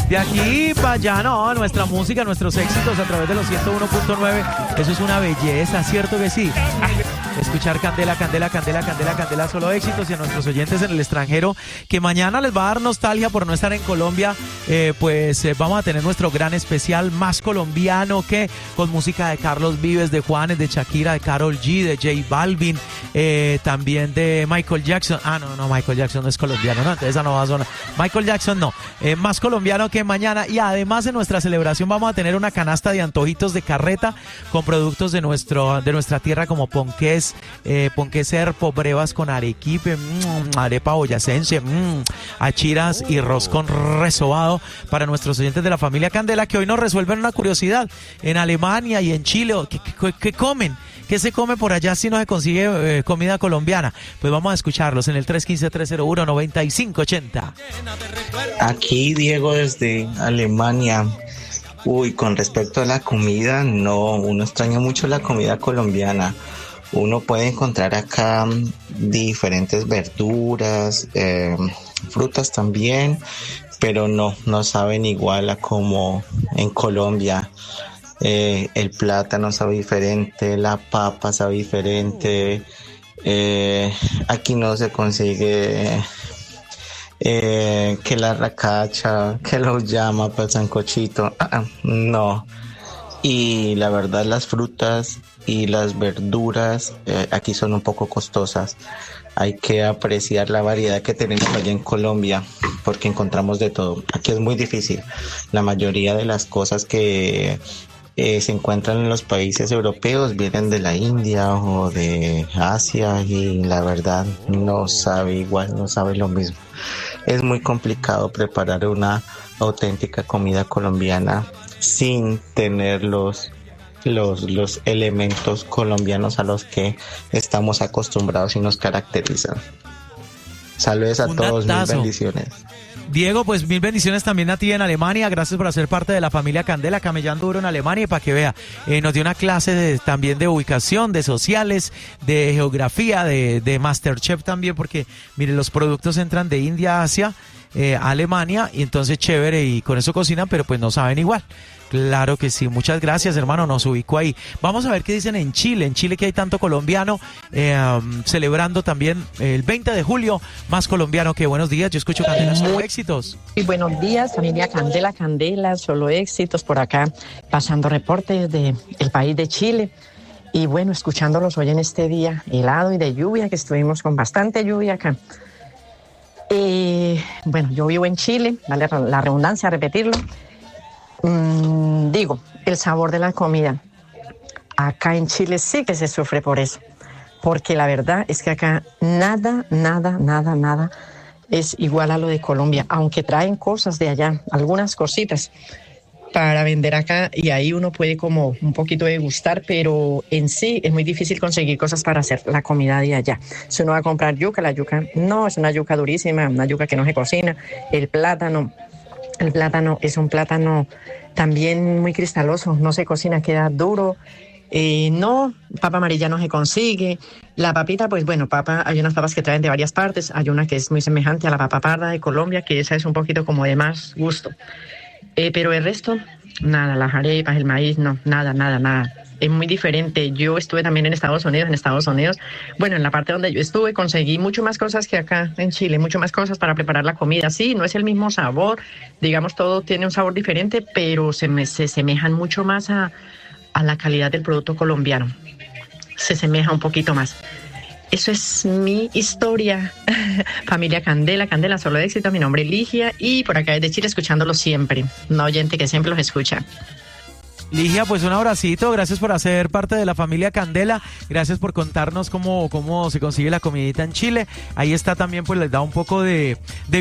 De aquí para allá, no, nuestra música, nuestros éxitos a través de los 101.9, eso es una belleza, ¿cierto que sí? Escuchar Candela, Candela, Candela, Candela, Candela, solo éxitos, y a nuestros oyentes en el extranjero, que mañana les va a dar nostalgia por no estar en Colombia, vamos a tener nuestro gran especial más colombiano, que con música de Carlos Vives, de Juanes, de Shakira, de Karol G, de J Balvin, también de Michael Jackson. No, Michael Jackson no es colombiano, no, entonces esa no va a sonar. Michael Jackson no, más colombiano que mañana. Y además en nuestra celebración vamos a tener una canasta de antojitos de carreta con productos de nuestra tierra, como ponqués, serpo, brevas con arequipe, arepa boyacense, achiras y roscón resobado para nuestros oyentes de la familia Candela, que hoy nos resuelven una curiosidad. En Alemania y en Chile, ¿qué comen? ¿Qué se come por allá si no se consigue comida colombiana? Pues vamos a escucharlos en el 315-301-9580. Aquí Diego desde Alemania. Uy, con respecto a la comida, no, uno extraña mucho la comida colombiana. Uno puede encontrar acá diferentes verduras, frutas también, pero no saben igual a como en Colombia. El plátano sabe diferente, la papa sabe diferente. Aquí no se consigue que la racacha, que lo llama para el sancochito, no. Y la verdad, las frutas y las verduras aquí son un poco costosas. Hay que apreciar la variedad que tenemos allá en Colombia, porque encontramos de todo. Aquí es muy difícil. La mayoría de las cosas que se encuentran en los países europeos vienen de la India o de Asia, y la verdad no sabe igual, no sabe lo mismo. Es muy complicado preparar una auténtica comida colombiana sin tener los elementos colombianos a los que estamos acostumbrados y nos caracterizan. Saludos a todos, mil bendiciones. Diego, pues mil bendiciones también a ti en Alemania. Gracias por hacer parte de la familia Candela, camellando duro en Alemania. Y para que vea, nos dio una clase también de ubicación, de sociales, de geografía, de Masterchef también, porque mire, los productos entran de India a Asia, a Alemania, y entonces chévere, y con eso cocinan, pero pues no saben igual. Claro que sí, muchas gracias, hermano, nos ubicó ahí. Vamos a ver qué dicen en Chile, que hay tanto colombiano, celebrando también el 20 de julio, más colombiano que buenos días. Yo escucho Candela, solo éxitos. Muy buenos días, familia Candela, Candela, solo éxitos por acá, pasando reportes del país de Chile. Y bueno, escuchándolos hoy en este día helado y de lluvia, que estuvimos con bastante lluvia acá. Bueno, yo vivo en Chile, vale la redundancia repetirlo. Digo, el sabor de la comida. Acá en Chile sí que se sufre por eso, porque la verdad es que acá nada es igual a lo de Colombia, aunque traen cosas de allá, algunas cositas para vender acá, y ahí uno puede como un poquito degustar, pero en sí es muy difícil conseguir cosas para hacer la comida de allá. Si uno va a comprar yuca, la yuca no, es una yuca durísima, una yuca que no se cocina. El plátano es un plátano también muy cristaloso, no se cocina, queda duro. No, papa amarilla no se consigue. La papita, pues bueno, hay unas papas que traen de varias partes. Hay una que es muy semejante a la papa parda de Colombia, que esa es un poquito como de más gusto. Pero el resto, nada, las arepas, el maíz, no, nada. Es muy diferente. Yo estuve también en Estados Unidos, bueno, en la parte donde yo estuve conseguí mucho más cosas que acá en Chile, mucho más cosas para preparar la comida. Sí, no es el mismo sabor, digamos, todo tiene un sabor diferente, pero se semejan mucho más a la calidad del producto colombiano. Se semeja un poquito más. Eso es mi historia. Familia Candela, solo éxito. Mi nombre es Ligia y por acá desde Chile escuchándolo siempre. Una oyente que siempre los escucha. Ligia, pues un abracito, gracias por hacer parte de la familia Candela, gracias por contarnos cómo se consigue la comidita en Chile. Ahí está también, pues les da un poco de